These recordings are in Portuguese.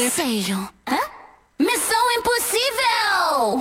Feio. Hã? Missão Impossível!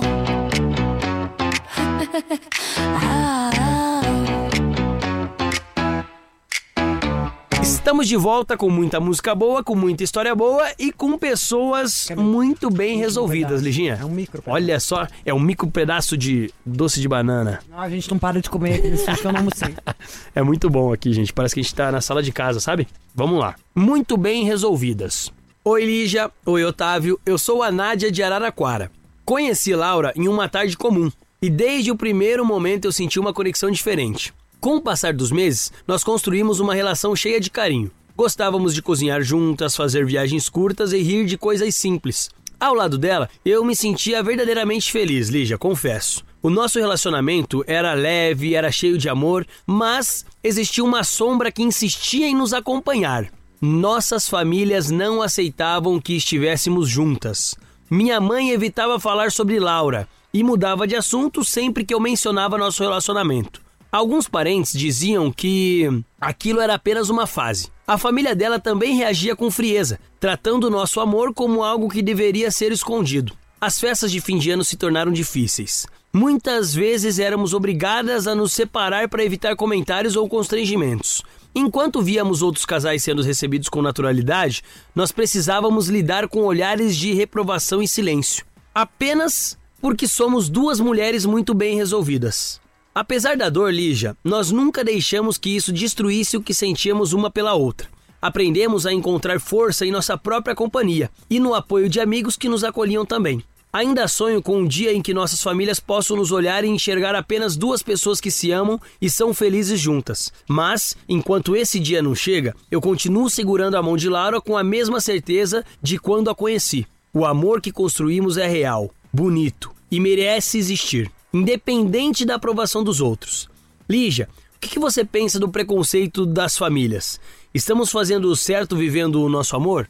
Estamos de volta com muita música boa, com muita história boa e com pessoas muito bem resolvidas, Liginha. É um micro pedaço. Olha só, é um micro pedaço de doce de banana. Não, a gente não para de comer aqui nesse que eu não almocei. É muito bom aqui, gente. Parece que a gente tá na sala de casa, sabe? Vamos lá. Muito bem resolvidas. Oi, Lígia. Oi, Otávio. Eu sou a Nádia de Araraquara. Conheci Laura em uma tarde comum e desde o primeiro momento eu senti uma conexão diferente. Com o passar dos meses, nós construímos uma relação cheia de carinho. Gostávamos de cozinhar juntas, fazer viagens curtas e rir de coisas simples. Ao lado dela, eu me sentia verdadeiramente feliz, Lígia, confesso. O nosso relacionamento era leve, era cheio de amor, mas existia uma sombra que insistia em nos acompanhar. Nossas famílias não aceitavam que estivéssemos juntas. Minha mãe evitava falar sobre Laura e mudava de assunto sempre que eu mencionava nosso relacionamento. Alguns parentes diziam que aquilo era apenas uma fase. A família dela também reagia com frieza, tratando o nosso amor como algo que deveria ser escondido. As festas de fim de ano se tornaram difíceis. Muitas vezes éramos obrigadas a nos separar para evitar comentários ou constrangimentos. Enquanto víamos outros casais sendo recebidos com naturalidade, nós precisávamos lidar com olhares de reprovação e silêncio. Apenas porque somos duas mulheres muito bem resolvidas. Apesar da dor, Lígia, nós nunca deixamos que isso destruísse o que sentíamos uma pela outra. Aprendemos a encontrar força em nossa própria companhia e no apoio de amigos que nos acolhiam também. Ainda sonho com um dia em que nossas famílias possam nos olhar e enxergar apenas duas pessoas que se amam e são felizes juntas. Mas, enquanto esse dia não chega, eu continuo segurando a mão de Laura com a mesma certeza de quando a conheci. O amor que construímos é real, bonito e merece existir, independente da aprovação dos outros. Lígia, o que você pensa do preconceito das famílias? Estamos fazendo o certo vivendo o nosso amor?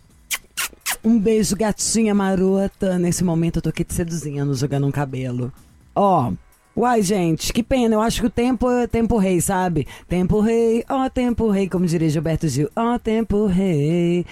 Um beijo, gatinha marota. Nesse momento eu tô aqui te seduzindo, jogando um cabelo. Uai, gente, que pena. Eu acho que o tempo é tempo rei, sabe? Tempo rei, tempo rei, como diria Gilberto Gil. Tempo rei.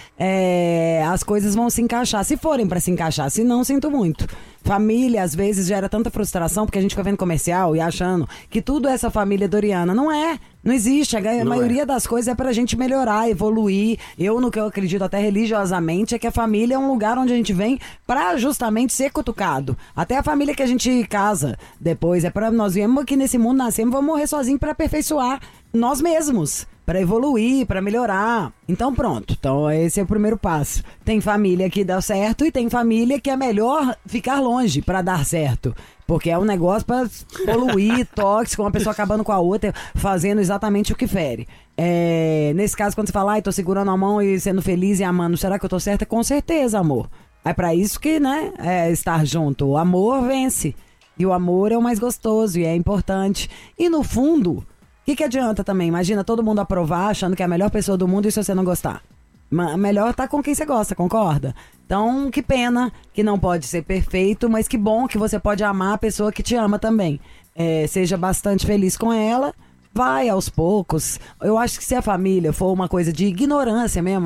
As coisas vão se encaixar, se forem pra se encaixar. Se não, sinto muito. Família, às vezes, gera tanta frustração porque a gente fica vendo comercial e achando que tudo é essa família doriana. Não é. Não existe. A maioria das coisas é pra gente melhorar, evoluir. No que eu acredito até religiosamente é que a família é um lugar onde a gente vem pra justamente ser cutucado. Até a família que a gente casa depois é pra nós viemos aqui nesse mundo, nascemos, vamos morrer sozinhos pra aperfeiçoar nós mesmos. Pra evoluir, pra melhorar. Então pronto, esse é o primeiro passo. Tem família que dá certo e tem família que é melhor ficar longe pra dar certo. Porque é um negócio pra poluir, tóxico, uma pessoa acabando com a outra, fazendo exatamente o que fere. Nesse caso, quando você fala, tô segurando a mão e sendo feliz e amando, será que eu tô certa? Com certeza, amor. É pra isso que, estar junto. O amor vence. E o amor é o mais gostoso e é importante. E no fundo, o que adianta também? Imagina todo mundo aprovar achando que é a melhor pessoa do mundo e se você não gostar. Melhor tá com quem você gosta, concorda? Então, que pena que não pode ser perfeito, mas que bom que você pode amar a pessoa que te ama também. Seja bastante feliz com ela, vai aos poucos. Eu acho que se a família for uma coisa de ignorância mesmo,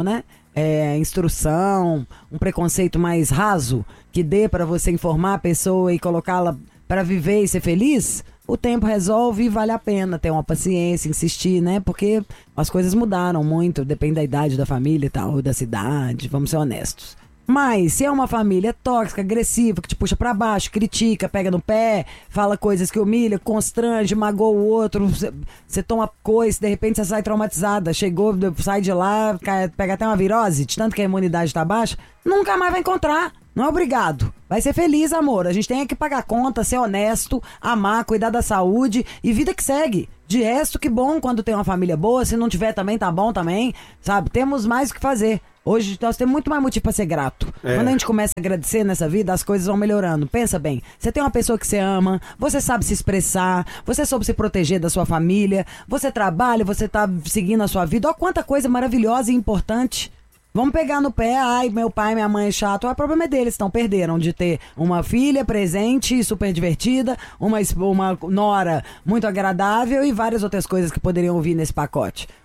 instrução, um preconceito mais raso, que dê pra você informar a pessoa e colocá-la pra viver e ser feliz, o tempo resolve e vale a pena ter uma paciência, insistir, porque as coisas mudaram muito, depende da idade da família e tal, da cidade, vamos ser honestos. Mas se é uma família tóxica, agressiva, que te puxa pra baixo, critica, pega no pé, fala coisas que humilha, constrange, magoa o outro, você toma coisa, de repente você sai traumatizada, sai de lá, pega até uma virose, de tanto que a imunidade tá baixa, nunca mais vai encontrar. Não é obrigado. Vai ser feliz, amor. A gente tem que pagar conta, ser honesto, amar, cuidar da saúde e vida que segue. De resto, que bom quando tem uma família boa. Se não tiver também, tá bom também. Sabe? Temos mais o que fazer. Hoje nós temos muito mais motivo pra ser grato. Quando a gente começa a agradecer nessa vida, as coisas vão melhorando. Pensa bem. Você tem uma pessoa que você ama, você sabe se expressar, você soube se proteger da sua família, você trabalha, você tá seguindo a sua vida. Olha quanta coisa maravilhosa e importante. Vamos pegar no pé, meu pai, minha mãe é chato. O problema é deles, perderam de ter uma filha presente, super divertida, uma nora muito agradável e várias outras coisas que poderiam vir nesse pacote.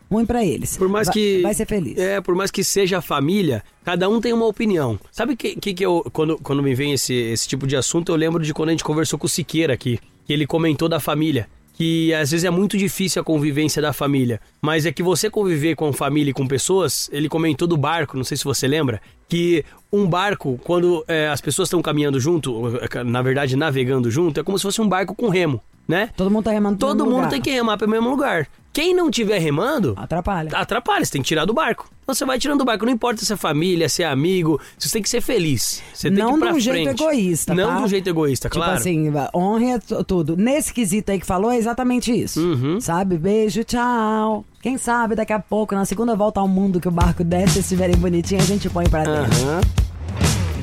ruim pra eles. Por mais que... Vai ser feliz. Por mais que seja família, cada um tem uma opinião. Sabe que eu, quando me vem esse tipo de assunto, eu lembro de quando a gente conversou com o Siqueira aqui, que ele comentou da família. Que às vezes é muito difícil a convivência da família, mas é que você conviver com família e com pessoas, ele comentou do barco, não sei se você lembra, que um barco, quando as pessoas estão caminhando junto, na verdade navegando junto, é como se fosse um barco com remo, né? Todo mundo tá remando pro Todo mesmo mundo lugar. tem que remar para o mesmo lugar. Quem não estiver remando... Atrapalha. Atrapalha, você tem que tirar do barco. Então você vai tirando do barco, não importa se é família, se é amigo, você tem que ser feliz. Você tem Não que ir pra de um frente. jeito egoísta, Não tá? de um jeito egoísta, claro. Tipo assim, honra é tudo. Nesse quesito aí que falou, é exatamente isso. Sabe? Beijo, tchau. Quem sabe daqui a pouco, na segunda volta ao mundo, que o barco desce, se estiverem bonitinhos, a gente põe pra dentro.